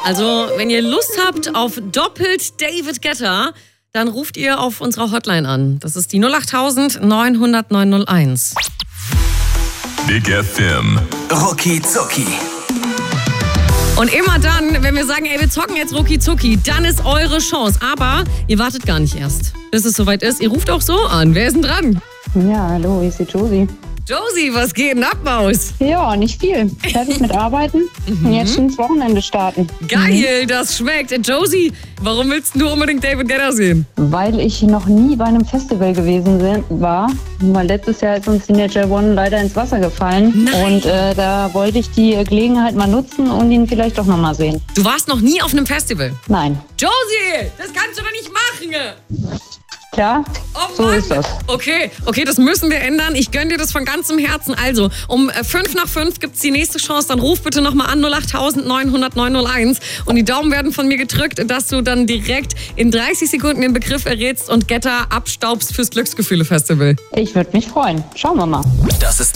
Also, wenn ihr Lust habt auf doppelt David Guetta, dann ruft ihr auf unserer Hotline an. Das ist die 08000 900 901. Big FM. Rucki Zucki. Und immer dann, wenn wir sagen, ey, wir zocken jetzt Rucki Zucki, dann ist eure Chance. Aber ihr wartet gar nicht erst, bis es soweit ist. Ihr ruft auch so an. Wer ist denn dran? Ja, hallo, ich bin Josie. Josie, was geht denn ab, Maus? Ja, nicht viel. Fertig mit Arbeiten und jetzt schon ins Wochenende starten. Geil, das schmeckt. Josie, warum willst du unbedingt David Guetta sehen? Weil ich noch nie bei einem Festival gewesen war. Weil letztes Jahr ist uns Signature One leider ins Wasser gefallen. Nein. Und da wollte ich die Gelegenheit mal nutzen und ihn vielleicht doch nochmal sehen. Du warst noch nie auf einem Festival? Nein. Josie, das kannst du doch nicht machen. Klar, Oh so Mann. ist das. Okay, das müssen wir ändern. Ich gönne dir das von ganzem Herzen. Also, um 5 nach 5 gibt's die nächste Chance. Dann ruf bitte nochmal an 08000 900 901. Und die Daumen werden von mir gedrückt, dass du dann direkt in 30 Sekunden den Begriff errätst und Guetta abstaubst fürs Glücksgefühle-Festival. Ich würde mich freuen. Schauen wir mal. Das ist